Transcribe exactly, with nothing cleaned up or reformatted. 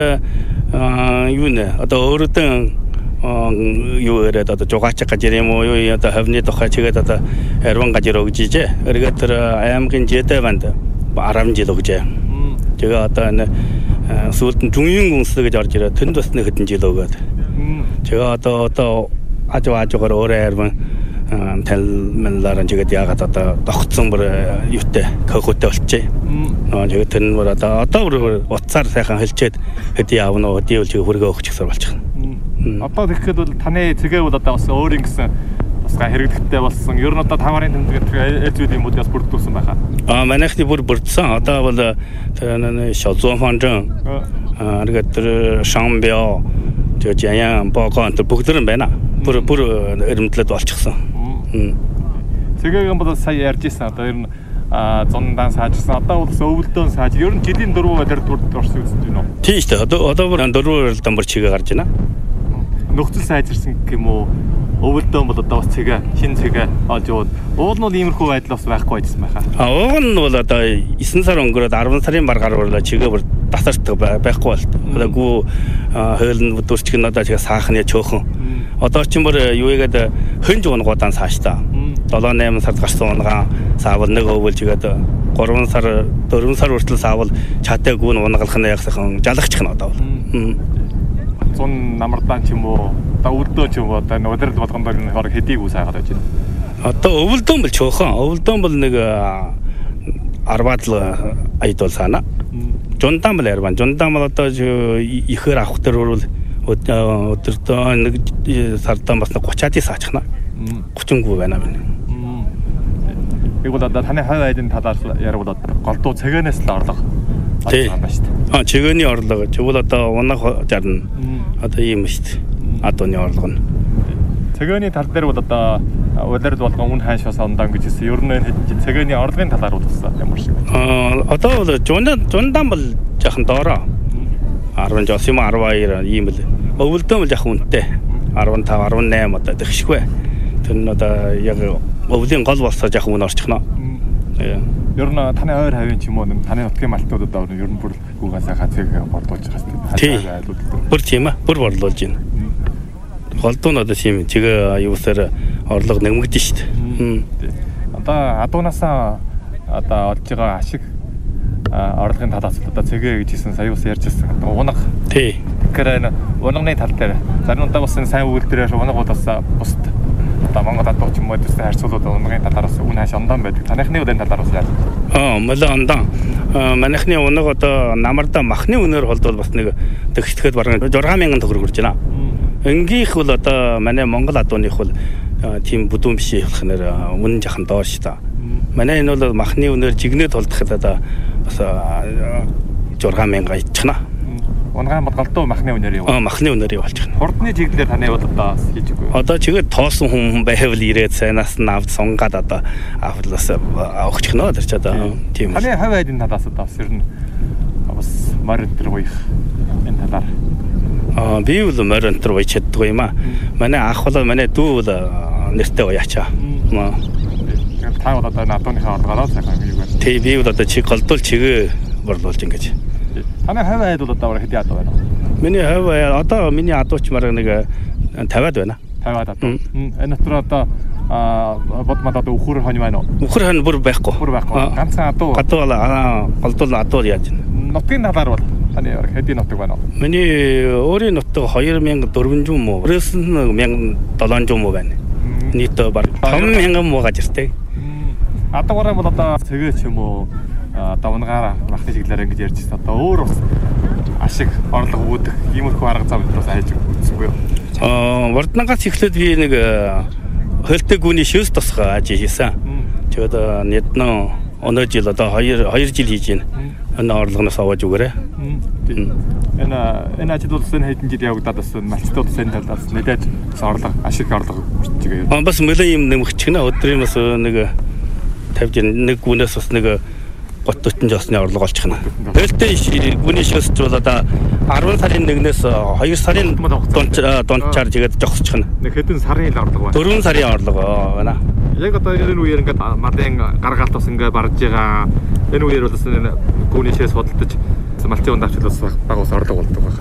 юу нэ одоо өөрөдөн юу яриад одоо жугаач гажир юм уу юу одоо хавны тухай чигээд одоо арван гажир өгж ижээ. Эргээд тэр аймгийн жидэ банд арван жил өгжээ. Тэгээ одоо энэ сүүлд нь жүнгийн гүнслэг гэж орж ирээд тэнд бас нэг хэдэн жил өгөөд. Тэгээ одоо одоо ажуу ажуугаар өөрөө арван талмалаар жигээд яагаад одоо догцсон бүр юутэй кохотой болчихъя. Аа тэгээ тэр нь бүр одоо одоо бүр утсаар сайхан хэлчихэд хэдий явна уу хэдий үлж хөргөө өгч гэсэн болчихно. Одоо тэгэхэд бол таны цэгээ бол одоо бас өөрийн гэсэн бас хэрэглэгтэй болсон. Ер нь одоо таварын тэмдэг эзүүд юм уу бас бүрдүүлсэн байхаа. Аа манайхны бүр бүрдсэн. Одоо бол тэр шалзуун фанжан аа тэгээд тэр шамбио тэгээд яян богоон тэр бүгд нь байна. Бүр бүр эрдэмтлээд болчихсон. Цэгээг бол сая ярьж ирсэн. Одоо ер нь зундан саажсан. Одоо бол өвөлдөөн сааж. Ер нь жилийн дөрвөө тэр төрд орсон үзэж байна уу? Тийм шүү дээ. Одоо одоо бүр дөрвөө дамбар чигээ гарч байна. Нөхцөл сайжирсан гэх юм уу? Өвөлдөөн бол одоо бас цэгээ, шин цэгээ олж яваад. Уул нь бол иймэрхүү байдал бас байхгүй байсан байхаа. А уул нь бол одоо девять сар өнгөрөөд арван сарын бар гарварлаа чигээ бүр тасардаг байхгүй болт. Одоо гүү хойлн дүрчг нь одоо чигээ саахны чөөхөн. Одоо ч юм бүр юу яагаад хөнж унгуудaan сааштай. долоо найман сард гарсан унгаан саавал нэг өвөл чигээд гурван сар дөрвөн сар хүртэл саавал чатай гүн унгалах нь ягсахан жалахчих нь одоо бол. Зун намардаан ч юм уу одоо өвөлдөө ч юм уу одоо өдөрт болгонд хор хэдийг үс хаагаад байж байна. Одоо өвөлдөөн бол чөөхөн. Өвөлдөөн бол нэг арваад л аяд бол сана. Жундаан бол арван. Жундаан бол одоо ихээр авах төр бол өдөртөө нэг сардан бас гуцаадыг саачихна. гуцангүй байна минь. Нэг бол одоо таны хавь айдын талаар яригдаад голдуу цэгэнээс л орлого байна шүү дээ. Аа цэгэний орлого. Тэгвэл одоо унах жарна. Одоо ийм шүү дээ. Адууны орлого нь. Цэгэний тал дээр бол одоо улирал болгон үн хайшаас ондаан гэж хэлсэн. Ер нь цэгэний орлогын талаар удасан ямар шиг Аа байна? одоо бол жундан жундан бол жаахан доороо. арван жос юм арван хоёр ийм л. Өвөлдөө бол жаахан үнэтэй. арван тав арван найман одоо тэгшгүй. Тэр нь одоо яг өвлийн гол болсоо жаахан үн орчихно. Ер нь таны ойр хавийн ч юм уу таны нутгийн малтуудад одоо ер нь бүр гугасаа хацыг борлуулж байгаа юм. Бүр тийм ээ. Бүр борлуулж байна. Голдуу нь одоо тийм чигээ юусаар орлого нэмэгдэж шүү дээ. Одоо адуунаасаа одоо олж байгаа ашиг орлогын талаас одоо цэгээ гэж хэлсэн сая ус ярьж байсан. Унаг. Тий. Тэгэхээр унагны тал дээр зарим удаа бас сайн үйлдэлээр унагууд бас бусд одоо Монгол адуу ч юм уу дэстэй харьцуулаад унагны талаараас үн хааш ондаан байдаг. Таныхны үдэн талаараас яаж? Аа, мөлөө ондаан. Манайхны унаг одоо намарда махны үнээр холдвол бас нэг тэгштгэхэд бараг шесть мянган төгрөг хүрч байна. Энгийнх бол одоо манай Монгол адууных бол тийм бүдүүн биш болох нэр үнэн жахан доор ш та. Манай энэ бол махны үнээр жигнэд толдоход одоо бас шесть мянган иччихна. Унгаан голдуу махны үнээр юу? Аа махны үнээр явуулчихна. Хурдны чиглэлээр таны бол одоо хийжгүй. Одоо чигээр тоосон хүн байвал ирээд сайнаас нь авд сунгаад одоо авлаас авахчихно тэр ч одоо тийм. Таны хавь айдын талаас одоо бас ер нь бас морин төр уях энэ талаар. Аа би бол морин төр уяж чаддгүй юм аа. Манай ах бол манай дүү бол нэртэй уяачаа. Маа. Та бол одоо надууныхаа орлогоо сайхан юм байна. Тий би бол одоо чиг голдуул чигээ борлуулж ингэж. Таны хавь айд бол одоо хэдий адуу байна? Миний хавь одоо миний адууч марга нэг тавиад байна. тавиад адуу. Энэ дотор одоо бодмад одоо өхөр хонь байна уу? Өхөр хонь бүр байхгүй. Бүр байхгүй. Ганцхан адуу. Адуу голдуул адуу яаж байна? Нутгийн талаар бол таны хэдийн нутаг байна уу? Миний өөрийн нутаг two thousand four hundred муу. Өөрөөс нь one thousand seven hundred муу байна. Нийтдээ баг five thousand муу гажиртэй. Адуугаар бол одоо цэгээ ч юм уу одоо унгаар махны чиглэлээр ингэж ярьж байна. Одоо өөр бас ашиг орлого үүдэх иймэрхүү арга зам бас хайж үзсэнгүй юу? Аа, Варднагаас эхлээд би нэг хөлтэй гүний шөөс тосгоо аж хийсэн. Тэгээд нэгдэн өнөө жил одоо two жил хийж байна. Энэ орлогоноос аваад өгөөрэй. Энэ энэ ажил бол сэн хэдэн жил явагдаад байсан. Малчтууд сэн талаас мэдээж орлого ашиг орлого үрчигээ. Аа, бас мөлөө юм нэмэгчгнэ. Өдрийн бас нэг fifty нэг гүнээс бас нэг thirty forty жосны орлого олчихно. Хөлтэй гүний шөөс бол одоо ten сарын нэгнээс two сарын дунчаар жигээд жогсчихно. Нэг хэдэн сарын орлого байна. four сарын орлого байна. Яг одоо энэ үеэр ингээд мадын гаргаалт бас ингээд барж байгаа. Энэ үеэр бол гүний шөөс худалдаж малтын ундавчлал бас баг ус орлого болдог баг.